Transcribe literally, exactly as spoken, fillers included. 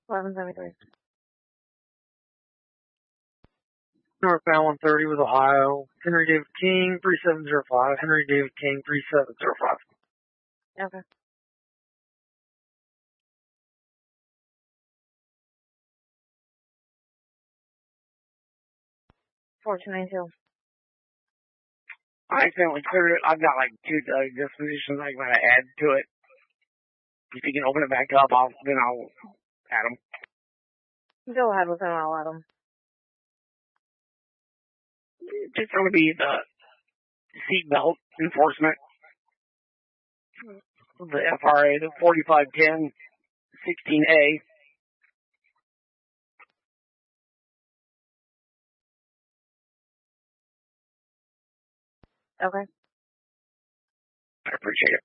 eleven seventy-three. Northbound one thirty with Ohio. Henry David King, three seven zero five. Henry David King, three seven zero five. Okay. four two nine two. I accidentally cleared it. I've got like two uh, dispositions I'm going to add to it. If you can open it back up, I'll, then I'll add them. Go ahead with them, I'll add them. It's just going to be the seatbelt enforcement. The F R A, the forty-five ten sixteen A. Okay. I appreciate it.